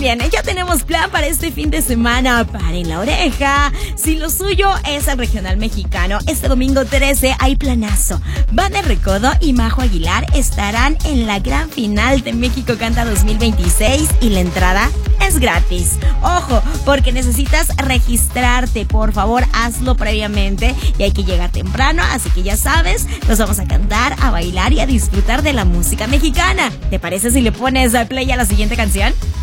también, ya tenemos plan para este fin de semana. Paren la oreja. Si lo suyo es el regional mexicano, este domingo 13 hay planazo. Van El Recodo y Majo Aguilar estarán en la gran final de México Canta 2026 y la entrada es gratis. Ojo, porque necesitas registrarte. Por favor, hazlo previamente y hay que llegar temprano, así que ya sabes, nos vamos a cantar, a bailar y a disfrutar de la música mexicana. ¿Te parece si le pones play a la siguiente canción?